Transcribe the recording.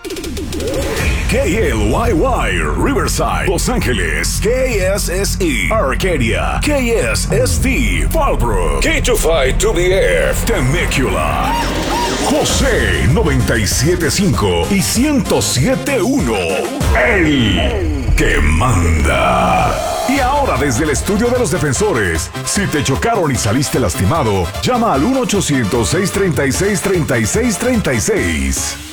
KLYY, Riverside, Los Ángeles, KSSE, Arcadia, KSST, Fallbrook, K25-2BF, Temecula, José 97.5 y 107.1, el que manda. Y ahora desde el estudio de los defensores, si te chocaron y saliste lastimado, llama al 1-800-636-3636.